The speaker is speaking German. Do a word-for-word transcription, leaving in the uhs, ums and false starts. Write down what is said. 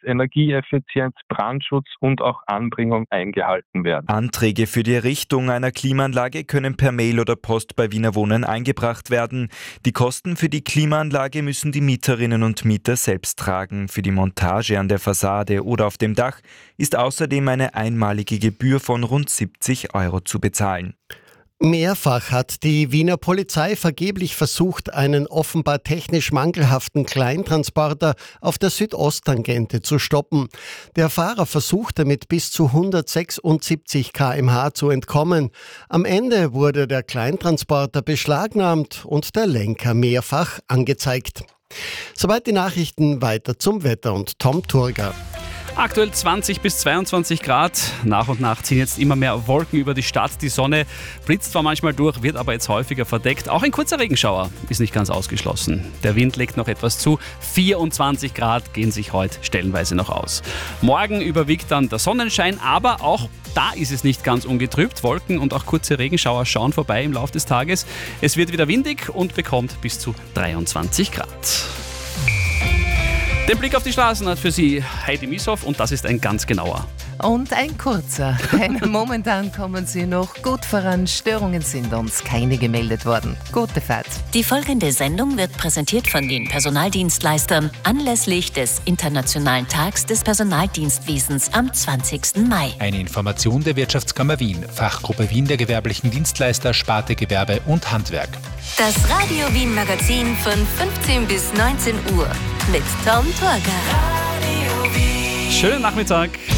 Energieeffizienz, Brandschutz und auch Anbringung eingehalten werden. Anträge für die Errichtung einer Klimaanlage können per Mail oder Post bei Wiener Wohnen eingebracht werden. Die Kosten für die Klimaanlage müssen die Mieterinnen und Mieter selbst tragen. Für die Montage an der Fassade oder auf dem Dach ist außerdem eine einmalige Gebühr von rund siebzig Euro zu bezahlen. Mehrfach hat die Wiener Polizei vergeblich versucht, einen offenbar technisch mangelhaften Kleintransporter auf der Südosttangente zu stoppen. Der Fahrer versuchte mit bis zu hundertsechsundsiebzig Kilometer pro Stunde zu entkommen. Am Ende wurde der Kleintransporter beschlagnahmt und der Lenker mehrfach angezeigt. Soweit die Nachrichten, weiter zum Wetter und Tom Turger. Aktuell zwanzig bis zweiundzwanzig Grad. Nach und nach ziehen jetzt immer mehr Wolken über die Stadt. Die Sonne blitzt zwar manchmal durch, wird aber jetzt häufiger verdeckt. Auch ein kurzer Regenschauer ist nicht ganz ausgeschlossen. Der Wind legt noch etwas zu. vierundzwanzig Grad gehen sich heute stellenweise noch aus. Morgen überwiegt dann der Sonnenschein, aber auch da ist es nicht ganz ungetrübt. Wolken und auch kurze Regenschauer schauen vorbei im Laufe des Tages. Es wird wieder windig und bekommt bis zu dreiundzwanzig Grad. Den Blick auf die Straßen hat für Sie Heidi Mieshoff und das ist ein ganz genauer. Und ein kurzer, denn momentan kommen Sie noch gut voran. Störungen sind uns keine gemeldet worden. Gute Fahrt. Die folgende Sendung wird präsentiert von den Personaldienstleistern anlässlich des Internationalen Tags des Personaldienstwesens am zwanzigsten Mai. Eine Information der Wirtschaftskammer Wien, Fachgruppe Wien der gewerblichen Dienstleister, Sparte Gewerbe und Handwerk. Das Radio Wien Magazin von fünfzehn bis neunzehn Uhr mit Tom Turger. Schönen Nachmittag.